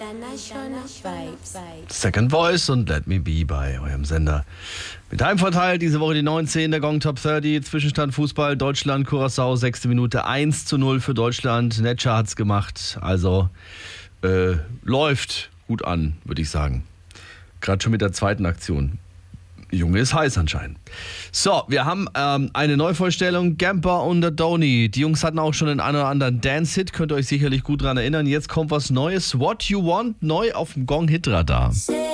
Second Voice und Let Me Be bei eurem Sender. Mit Heimvorteil diese Woche die 19 der Gong Top 30. Zwischenstand Fußball, Deutschland, Curaçao, 6. Minute 1:0 für Deutschland. Netscher hat's gemacht, also läuft gut an, würde ich sagen. Gerade schon mit der zweiten Aktion. Junge ist heiß anscheinend. So, wir haben eine Neuvorstellung, Gamper und der Donny. Die Jungs hatten auch schon den einen oder anderen Dance-Hit, könnt ihr euch sicherlich gut dran erinnern. Jetzt kommt was Neues, What You Want, neu auf dem Gong-Hit-Radar.